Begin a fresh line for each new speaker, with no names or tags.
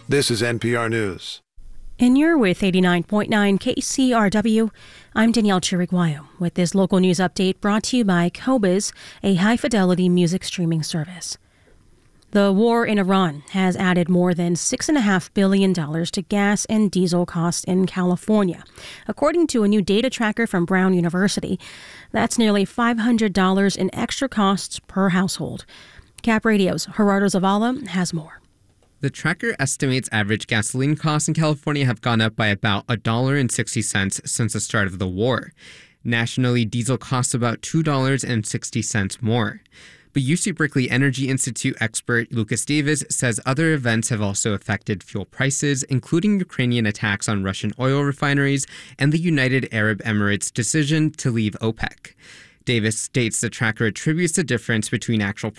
This is NPR News.
And you're with 89.9 KCRW. I'm Danielle Chiriguayo with this local news update brought to you by Qobuz, a high-fidelity music streaming service. The war in Iran has added more than $6.5 billion to gas and diesel costs in California. According to a new data tracker from Brown University, that's nearly $500 in extra costs per household. Cap Radio's Gerardo Zavala has more.
The tracker estimates average gasoline costs in California have gone up by about $1.60 since the start of the war. Nationally, diesel costs about $2.60 more. But UC Berkeley Energy Institute expert Lucas Davis says other events have also affected fuel prices, including Ukrainian attacks on Russian oil refineries and the United Arab Emirates' decision to leave OPEC. Davis states the tracker attributes the difference between actual